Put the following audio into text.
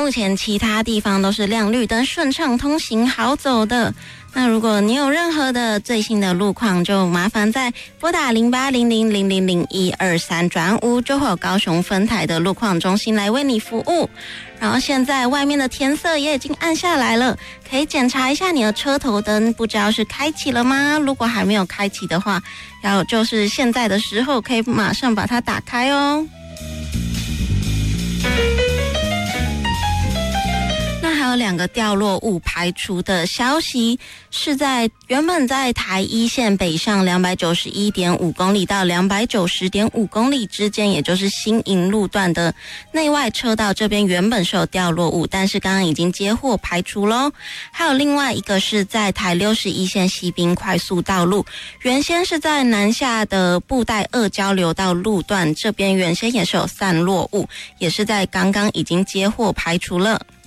目前其他地方都是亮绿灯，顺畅通行，好走的。那如果你有任何的最新的路况，就麻烦再拨打0800000123转5，就会有高雄分台的路况中心来为你服务。然后现在外面的天色也已经暗下来了，可以检查一下你的车头灯，不知道是开启了吗？如果还没有开启的话，要就是现在的时候可以马上把它打开哦。那还有2个掉落物排除的消息，是在原本在台一线北上291.5公里到290.5公里之间，也就是新营路段的内外车道这边原本是有掉落物，但是刚刚已经接获排除咯。还有另外一个是在台61线西滨快速道路，原先是在南下的布袋2交流道路段，这边原先也是有散落物，也是在刚刚已经接获排除了。